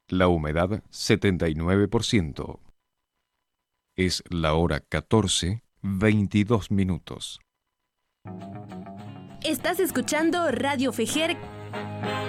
La humedad 79%. Es la hora 14:22. Estás escuchando Radio Fejer